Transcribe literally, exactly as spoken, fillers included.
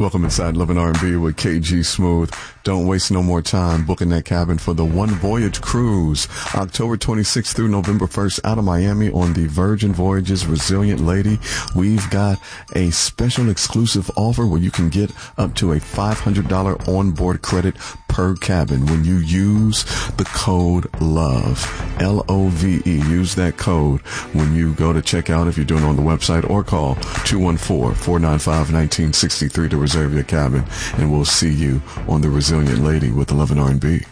Welcome inside Love and R and B with K G Smooth. Don't waste no more time booking that cabin for the One Voyage Cruise, October twenty-sixth through November first, out of Miami on the Virgin Voyages Resilient Lady. We've got a special exclusive offer where you can get up to a five hundred dollars onboard credit per cabin when you use the code LOVE, L O V E. Use that code when you go to check out if you're doing it on the website, or call two one four, four nine five, one nine six three to reserve your cabin, and we'll see you on the Resilient Lady with Love and R and B.